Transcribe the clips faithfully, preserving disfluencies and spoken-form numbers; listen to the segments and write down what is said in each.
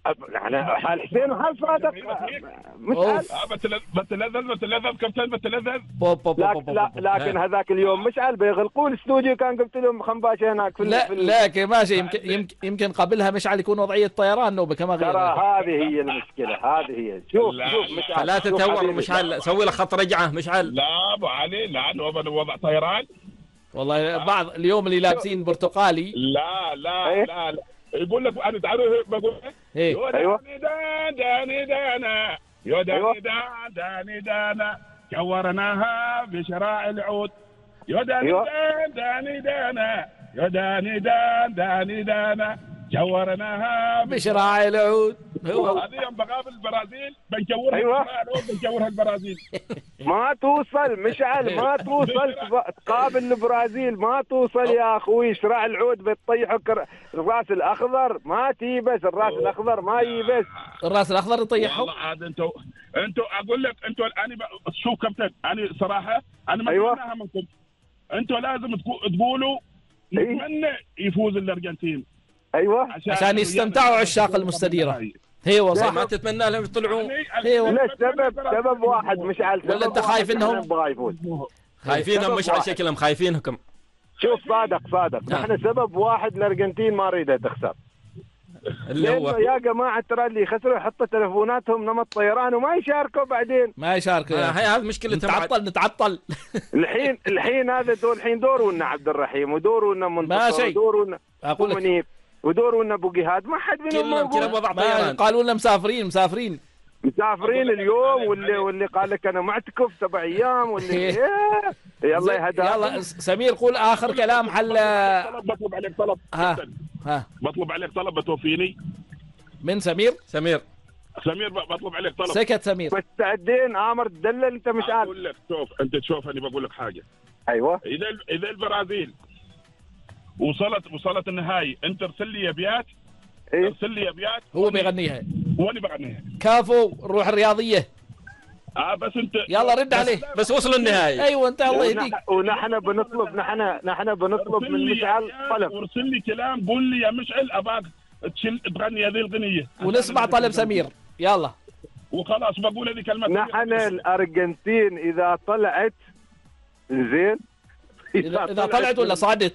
يعني حال حسين وحال صادق مشعل بتلذذ بتلذذ كابتن بتلذذ. لا لكن هذاك اليوم مشعل بيغلقون الاستوديو، كان قلت لهم خنباشه هناك في لا لكن ماشي. يمكن يمكن يمكن قبلها مشعل يكون وضعيه طيران نوبه كما غير. ترى هذه هي المشكله، هذه هي. شوف شوف مشعل لا تتهور مشعل، سوي له خط رجعه مشعل. لا ابو علي لا نوبه وضع طيران والله. بعض اليوم اللي لابسين برتقالي لا لا إيه؟ لا لا يقول لك انا تعرف بقول ايه ايوه دان داني دانا يا داني دان داني دانا كورناها بشراع العود يا داني دان داني دانا يا داني دان داني دانا كورناها بشراع العود. هو هذه يوم بقابل البرازيل بنكورها أيوة. بشراع العود بنكورها البرازيل. ما توصل مشعل، ما توصل تقابل البرازيل، ما توصل يا اخوي. شراع العود بتطيحك الراس الاخضر، ما تيبس الراس الاخضر، ما ييبس الراس الاخضر يطيحه. والله عاد انتوا انتوا اقول لك انتوا انا شوف كابتن انا صراحه انا ما أيوة. اتمناها منكم. انتوا لازم تقولوا نتمنى يفوز الارجنتين. ايوه عشان, عشان يستمتعوا عشاق المستديره. ايوه صح. ما تتمنى لهم يطلعوا. ايوه لا سبب سبب واحد مشعل. ولا انت خايف انهم خايفينهم؟ مش على شكلهم خايفينكم. شوف صادق صادق نحن سبب واحد الارجنتين ما ريدها تخسر، اللي هو يا جماعه ترى اللي خسروا يحطوا تلفوناتهم نمط طيران وما يشاركوا بعدين. ما يشاركوا. هاي هذه مشكلتهم. نتعطل نتعطل الحين الحين هذا دور الحين دورونا عبد الرحيم ودورونا منتصر ودورونا اقول لك منيب ودورونا ابو جهاد، ما حد منهم كلهم كلهم وضع طيران. قالوا لنا مسافرين مسافرين مسافرين اليوم، واللي واللي قال لك انا معتكف سبع ايام واللي يلا يهدى. يلا سمير قول اخر كلام. حل بطلب عليك طلب. ها ها بطلب عليك طلب بتوفيني من سمير. سمير سمير بطلب عليك طلب. سكت سمير. مستعدين امر تدلل انت مش عارف. اقول لك شوف انت تشوف انا بقول لك حاجه. ايوه اذا اذا البرازيل وصلت وصلت النهائي انت ارسل لي ابيات. إيه؟ ارسل لي ابيات هو بيغنيها وانا بغنيها. كافو الروح الرياضيه. اه بس انت يلا رد عليه. بس وصلوا النهائي. ايوه انت الله يهديك. ونحن بنطلب نحن نحن بنطلب من مشعل طلب. ارسل لي كلام قول لي يا مشعل اباك تشل تغني هذه الاغنيه ونسمع طلب سمير. يلا وخلاص بقول هذه كلمه. نحن الارجنتين اذا طلعت زين اذا, إذا طلعت ولا صعدت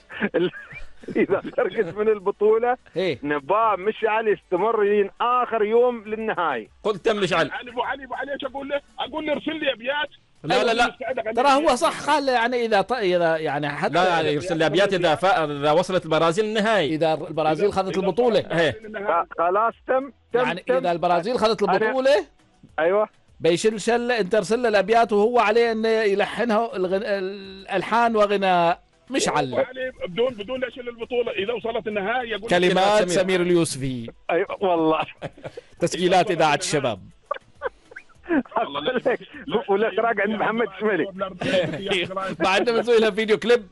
اذا خرجت من البطوله إيه؟ نبا مشعل يستمر لين اخر يوم للنهائي. قلت مشعل. علي ابو علي ابو علي ايش اقول له؟ اقول له ارسل لي ابيات. لا لا لا ترى هو صح قال يعني اذا ط... اذا يعني حتى لا يعني يرسل لي ابيات اذا ف... اذا وصلت البرازيل النهائي. اذا البرازيل خذت البطوله ايه خلاص تم تم يعني تم. اذا البرازيل خذت البطوله أنا... ايوه بيشل انت ارسل له الابيات وهو عليه انه يلحنها الغن... الالحان وغناء مش علق بدون بدون لا يشيل البطوله. اذا وصلت النهائي يقول كلمات سمير, سمير اليوسفي. ايوه والله تسجيلات اذاعه الشباب. ولا راجع عند محمد الشمالي بعدنا بنسوي لها فيديو كليب.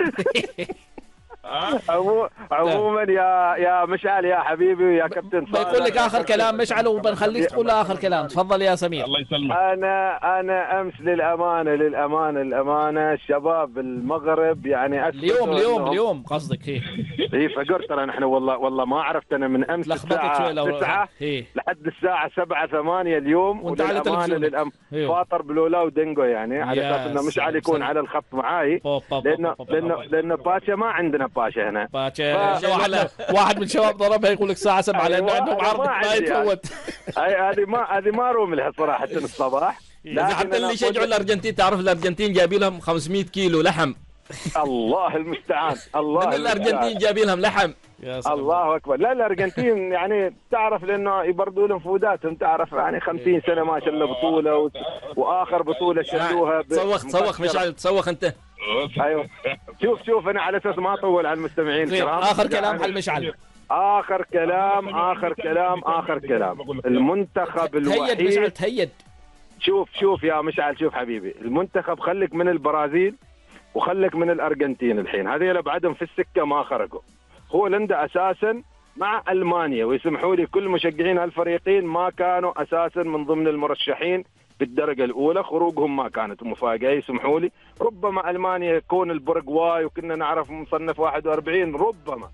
عموما يا يا مشعل يا حبيبي يا كابتن صالح بيقول لك اخر كلام مشعل وبنخليك تقول له اخر كلام. تفضل يا سمير. الله يسلمك. انا انا امس للامانه للامانه الامانه الشباب المغرب يعني اليوم اليوم اليوم قصدك هي هي فقرت ترى نحن والله والله ما عرفت انا من امس الساعه تسعة لحد الساعه سبعة ثمانية اليوم وللامانه للأم فاطر بلولا ودنجو يعني على اساس انه مشعل يكون على الخط معاي لانه لانه لانه باشا ما عندنا باشا هنا. باشا واحد, واحد من الشباب ضربها يقول لك الساعه سبعة لانه عندهم عرض ما يتفوت. هاي هذه ما هذه ما روم لها صراحه الصباح. اذا حتى اللي يشجعوا الارجنتين تعرف الارجنتين جايبين لهم خمسمية كيلو لحم. الله المستعان. الله من الارجنتين جايبين لهم لحم. الله اكبر. لا الارجنتين يعني تعرف لانه يبردوا لهم فوداتهم تعرف يعني خمسين سنه ما شلوا بطوله و... واخر بطوله شلوها. تصوخ تصوخ مشعل تصوخ انت. ايوه شوف شوف انا على اساس ما اطول على المستمعين الكرام. اخر كلام على المشعل. اخر كلام اخر كلام اخر كلام المنتخب الوحيد. تهيد مشعل تهيد. شوف شوف يا مشعل شوف حبيبي المنتخب خليك من البرازيل وخليك من الارجنتين الحين هذول بعدهم في السكه ما خرجوا. هولندا اساسا مع المانيا ويسمحوا لي كل مشجعين هالفريقين ما كانوا اساسا من ضمن المرشحين بالدرجه الاولى. خروجهم ما كانت مفاجاه يسمحوا لي. ربما المانيا يكون البرغواي وكنا نعرف مصنف واحد وأربعين ربما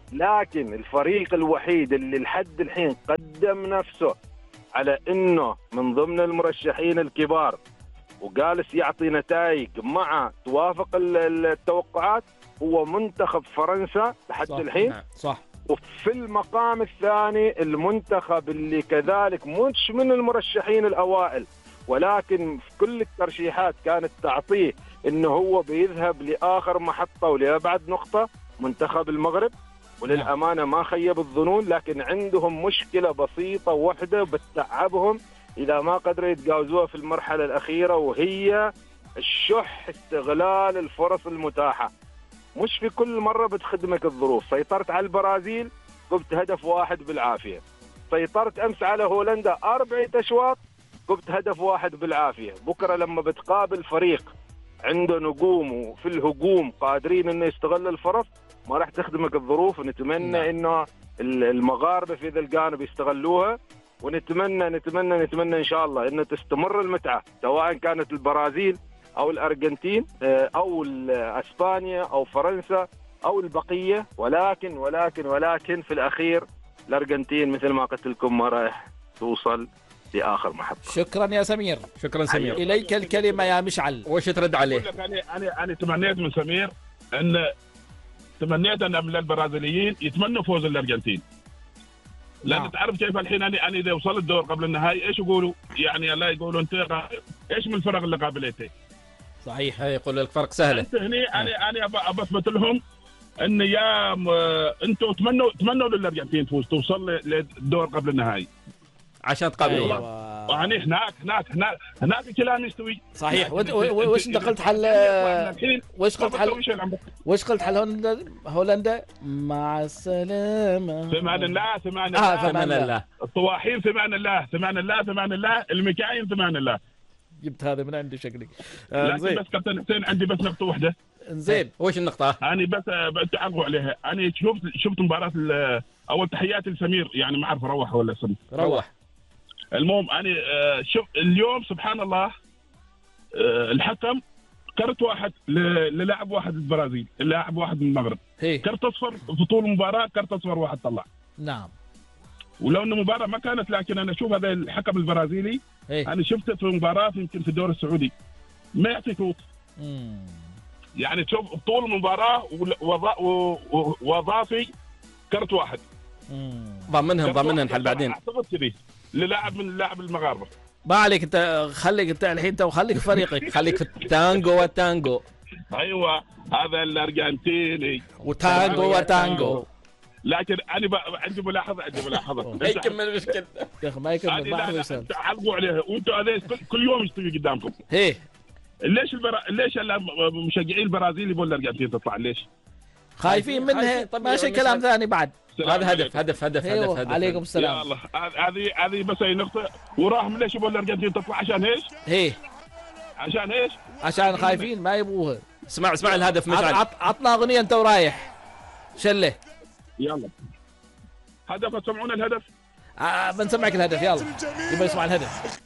لكن الفريق الوحيد اللي لحد الحين قدم نفسه على انه من ضمن المرشحين الكبار وجالس يعطي نتائج مع توافق التوقعات هو منتخب فرنسا لحد صح. الحين. صح. وفي المقام الثاني المنتخب اللي كذلك مش من المرشحين الأوائل، ولكن في كل الترشيحات كانت تعطيه انه هو بيذهب لآخر محطة ولأبعد نقطة، منتخب المغرب. وللأمانة ما خيب الظنون، لكن عندهم مشكلة بسيطة واحدة بتتعبهم إذا ما قدروا يتجاوزوها في المرحلة الأخيرة، وهي الشح، استغلال الفرص المتاحة. مش في كل مرة بتخدمك الظروف. سيطرت على البرازيل جبت هدف واحد بالعافية، سيطرت أمس على هولندا أربعة أشواط جبت هدف واحد بالعافية. بكرة لما بتقابل فريق عنده نجوم وفي الهجوم قادرين انه يستغل الفرص ما راح تخدمك الظروف. ونتمنى نعم. انه المغاربة في ذا الجانب يستغلوها، ونتمنى نتمنى نتمنى ان شاء الله انه تستمر المتعة، سواء كانت البرازيل او الارجنتين او اسبانيا او فرنسا او البقية. ولكن ولكن ولكن في الاخير الارجنتين مثل ما قلت لكم ما راح توصل لآخر محطة. شكرا يا سمير. شكرا سمير. إليك الكلمة يا مشعل. وش ترد عليه؟ أنا أنا أنا تمنيت من سمير أن تمنيت أن من البرازيليين يتمنوا فوز الأرجنتين. لأن نعم. تعرف كيف الحين أنا أنا إذا وصلت الدور قبل النهائي إيش يقولوا؟ يعني لا يقولوا أنت إيش من الفرق اللي قابلته؟ صحيح. يقول لك فرق سهلة. أنت هني أنا أنا أبى أثبت لهم أن يا أنتوا تمنوا تمنوا للأرجنتين تفوز توصل للدور قبل النهائي. عشان تقابلوا. أيوة. وعني هناك هناك هناك هناك الكلام يستوي. صحيح. وش انت قلت حل وش قلت حل وش قلت حل هولندا هولندا مع السلامة. في امان الله في امان الله. آه في امان الله. الطواحين في امان الله في امان الله في امان الله. المكاين في امان الله. جبت هذا من عندي شكلي. آه لكن بس كابتن حسين عندي بس نقطة واحدة. زين. وش النقطة؟ أنا بس بتعلقوا عليها. أنا شفت شفت مباراة أول تحياتي لسمير، يعني ما أعرف روح ولا سمير. روح. المهم أنا شوف اليوم سبحان الله الحكم كرت واحد للاعب واحد البرازيل، لاعب واحد من المغرب. كرت أصفر في طول المباراة، كرت أصفر واحد طلع. نعم. ولو إن المباراة ما كانت، لكن أنا أشوف هذا الحكم البرازيلي هي. أنا شفته في مباراة يمكن في الدوري السعودي ما يعطي كروت. يعني تشوف طول المباراة وضافي كرت واحد. ضمنهم ضمنهم حل بعدين. أعتقد كذي للاعب من اللاعب المغاربة. ما عليك انت، خليك انت الحين انت وخليك فريقك. خليك في التانجو والتانجو. ايوه هذا الارجنتيني وتانجو وتانجو. لكن انا عندي ملاحظه عندي ملاحظه ما يكمل مشكلة يا اخي ما يكمل. ما احد يسال. تعلقوا عليها وانتم هذول كل يوم يشتغل قدامكم. هي ليش البرا... ليش المشجعين البرازيل يبون الارجنتين تطلع؟ ليش؟ خايفين منها. ماشي كلام ثاني بعد. هذا هدف هدف هدف هدف, هدف. عليكم السلام. يا الله هذه هذه بس هي نقطة. وراهم ليش يبون الأرجنتين تطلع؟ عشان ايش؟ هي عشان ايش؟ عشان خايفين ما يبغوها. اسمع اسمع الهدف مشعل. عط عطنا أغنية أنت ورايح. شله. يلا. هدف تسمعون الهدف؟ آه بنسمعك الهدف يلا. يبغى يسمع الهدف.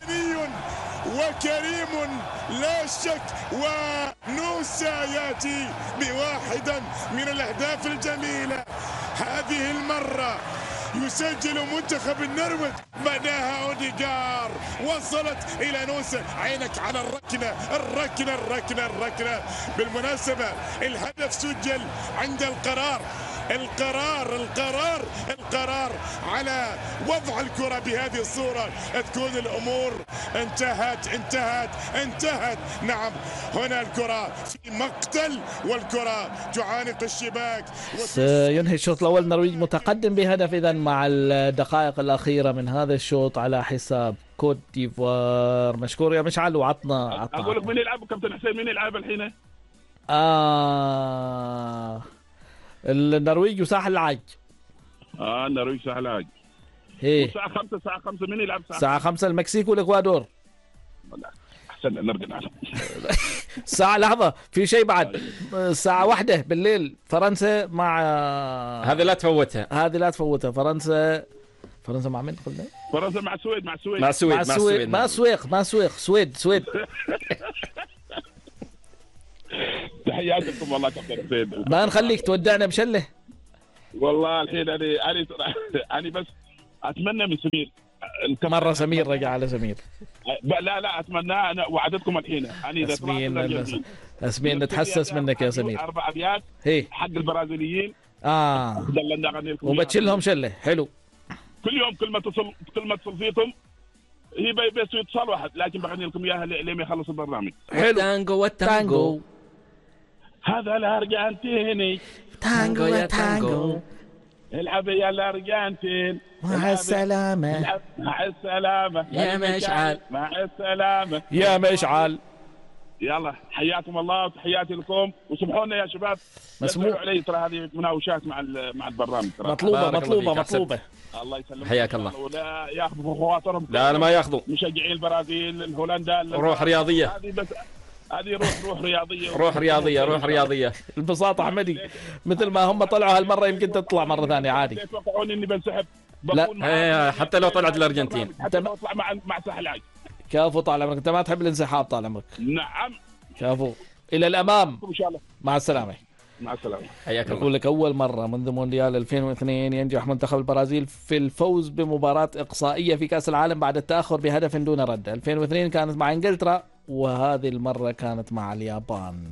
وكريم لا شك، ونوسا ياتي بواحدا من الاهداف الجميله. هذه المره يسجل منتخب النرويج، بناها اوديجار، وصلت الى نوسا. عينك على الركنه الركنه الركنه الركنه. بالمناسبه الهدف سجل عند القرار القرار القرار القرار على وضع الكرة بهذه الصورة. تكون الأمور انتهت انتهت انتهت. نعم هنا الكرة في مقتل والكرة تعانق الشباك. سينهي الشوط الأول النرويج متقدم بهدف إذن مع الدقائق الأخيرة من هذا الشوط على حساب كوت ديفوار. مشكور يا مشعل. وعطنا عطنا أقول لك مين يلعب كابتن حسين؟ مين يلعب الحين؟ آه النرويج وساحل العاج. اه النرويج ساحل العاج. هي الساعة خمسة الساعة خمسة مين يلعب؟ الساعة خمسة المكسيك والإكوادور. أحسن نرجع على الساعة لحظة في شيء بعد. الساعة واحدة بالليل فرنسا مع هذه لا تفوتها. هذه لا تفوتها. فرنسا فرنسا مع مين قلنا؟ فرنسا مع السويد. مع السويد مع السويد مع السويد مع السويق مع السويق سويد سويد. تحياتكم والله كابتن حسين. ما نخليك تودعنا بشله. والله الحين انا انا انا بس اتمنى من سمير مرة سمير رجع على سمير. لا لا اتمنى انا وعدتكم الحين انا اسمين اسمين نتحسس منك يا سمير. اربع ابيات هي حق البرازيليين اه وبتشلهم شله حلو. كل يوم كل ما تصل كل ما اتصل فيكم هي بس اتصال واحد، لكن بغني لكم اياها لين يخلص البرنامج. حلو. تانجو والتانجو هذا الارجنتيني تانجو يا تانجو العب يا الارجنتين مع السلامة مع السلامة يا مشعل مع السلامة يا مشعل. يلا حياكم الله وتحياتي لكم وسمحونا يا شباب مسموح علي ترى هذه مناوشات مع مع البرنامج ترى. مطلوبة مطلوبة مطلوبة. الله يسلمك. حياك الله. ولا ياخذوا خواطرهم. لا انا ما ياخذوا. مشجعين البرازيل هولندا روح رياضية. هذه بس هذه روح روح رياضية. روح رياضية روح رياضية. البساطة حمدي مثل ما هم طلعوا هالمرة يمكن تطلع مرة ثانية عادي. يتوقعون اني بنسحب. لا حتى لو طلعت الارجنتين. حتى لو اطلع مع مع سهل. كافو طال عمرك، انت ما تحب الانسحاب طال عمرك. نعم كافو الى الامام ان شاء الله. مع السلامة. مع السلامة. حياك الله. أقول لك أول مرة منذ مونديال ألفين واثنين ينجح منتخب البرازيل في الفوز بمباراة إقصائية في كأس العالم بعد التأخر بهدف دون رد. ألفين واثنين كانت مع إنجلترا وهذه المرة كانت مع اليابان.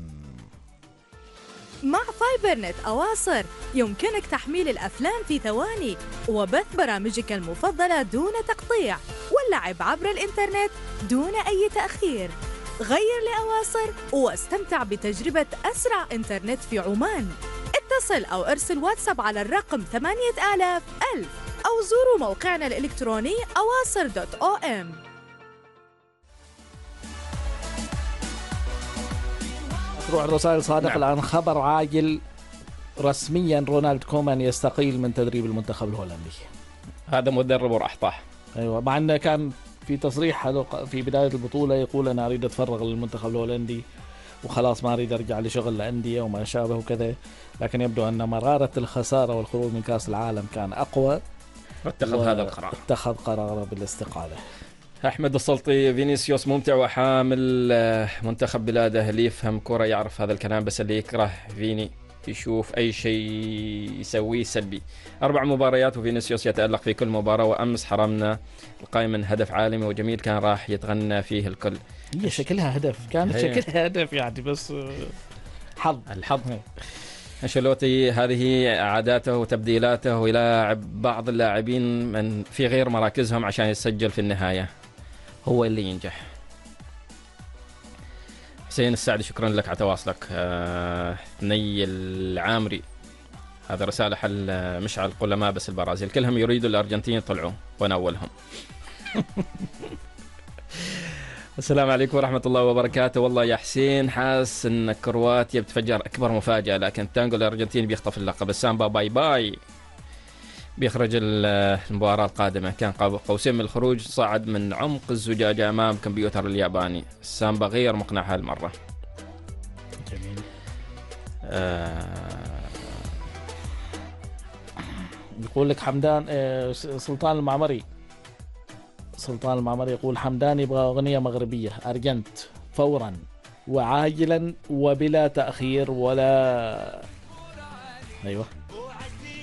مع فايبر نت أواصر يمكنك تحميل الأفلام في ثواني وبث برامجك المفضلة دون تقطيع واللعب عبر الإنترنت دون أي تأخير. غير لأواصر واستمتع بتجربة أسرع إنترنت في عمان. اتصل أو ارسل واتساب على الرقم ثمانية آلاف ألف أو زوروا موقعنا الإلكتروني أواصر دوت أو إم. تروح الرسائل صادق. نعم. الآن خبر عاجل رسميا رونالد كومان يستقيل من تدريب المنتخب الهولندي. هذا مدرب وراح طاح. أيوة مع أنه كان في تصريح في بداية البطولة يقول أنا أريد أتفرغ للمنتخب الهولندي وخلاص ما أريد أرجع لشغل الأندية وما شابه وكذا، لكن يبدو أن مرارة الخسارة والخروج من كأس العالم كان أقوى واتخذ و... هذا القرار. اتخذ قراره بالاستقالة. أحمد السلطي فينيسيوس ممتع وحامل منتخب بلاده، اللي يفهم كرة يعرف هذا الكلام، بس اللي يكره فيني يشوف أي شيء يسويه سلبي. أربع مباريات وفينيسيوس يتألق في كل مباراة، وأمس حرمنا القائم من هدف عالمي وجميل كان راح يتغنى فيه الكل. هي شكلها هدف، كانت شكلها هدف يعني، بس حظ الحظ. أنشيلوتي هذه عاداته وتبديلاته ويلاعب بعض اللاعبين من في غير مراكزهم عشان يسجل في النهاية، هو اللي ينجح. حسين السعدي شكرا لك على تواصلك. آه، ني العامري هذا رسالة حل مشعل قلما بس البرازيل كلهم يريدوا الأرجنتين يطلعوا وأنا أولهم. السلام عليكم ورحمة الله وبركاته. والله يا حسين حاس ان كرواتيا بتفجر اكبر مفاجأة، لكن تانجو الارجنتين بيخطف اللقب. السامبا باي باي بيخرج المباراة القادمة، كان قاب قوسين من الخروج، صعد من عمق الزجاجة امام كمبيوتر الياباني. السامبا غير مقنع هالمرة. جميل. آه يقول لك حمدان آه سلطان المعمري سلطان المعمري يقول حمدان يبغى أغنية مغربية أرجنت فورا وعاجلا وبلا تأخير ولا. أيوة